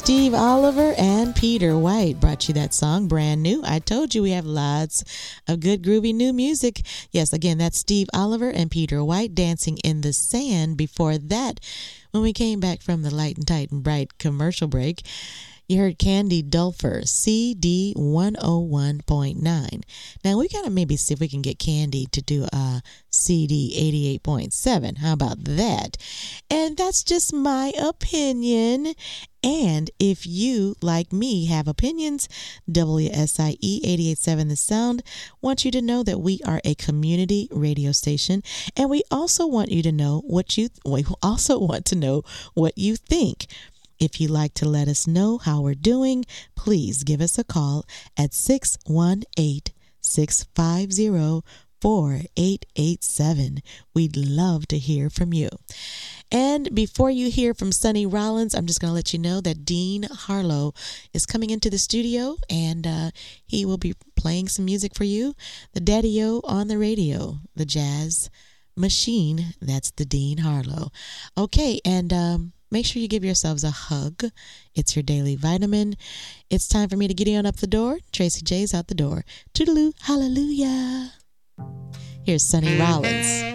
Steve Oliver and Peter White brought you that song, brand new. I told you we have lots of good groovy new music. Yes, again, that's Steve Oliver and Peter White, Dancing in the Sand. Before that, when we came back from the Light and Tight and Bright commercial break, you heard Candy Dulfer, CD 101.9. Now, we got to maybe see if we can get Candy to do a CD 88.7. How about that? And that's just my opinion. And if you, like me, have opinions, WSIE 88.7 The Sound wants you to know that we are a community radio station, and we also want you to know we also want to know what you think. If you'd like to let us know how we're doing, please give us a call at 618-650-4887. We'd love to hear from you. And before you hear from Sonny Rollins, I'm just going to let you know that Dean Harlow is coming into the studio, and he will be playing some music for you. The Daddy-O on the radio, the jazz machine. That's the Dean Harlow. Okay, and make sure you give yourselves a hug. It's your daily vitamin. It's time for me to get on up the door. Tracy J's out the door. Toodaloo, hallelujah. Here's Sonny Rollins.